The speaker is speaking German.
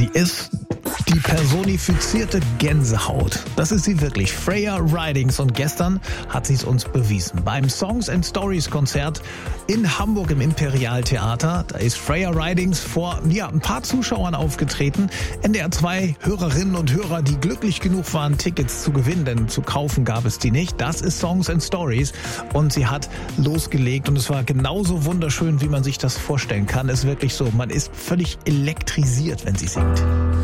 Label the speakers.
Speaker 1: Sie ist die personifizierte Gänsehaut. Das ist sie wirklich. Freya Ridings. Und gestern hat sie es uns bewiesen. Beim Songs and Stories Konzert in Hamburg im Imperial-Theater. Da ist Freya Ridings vor ein paar Zuschauern aufgetreten. NDR 2 Hörerinnen und Hörer, die glücklich genug waren, Tickets zu gewinnen, denn zu kaufen gab es die nicht. Das ist Songs and Stories. Und sie hat losgelegt und es war genauso wunderschön, wie man sich das vorstellen kann. Es ist wirklich so, man ist völlig elektrisiert, wenn sie singt.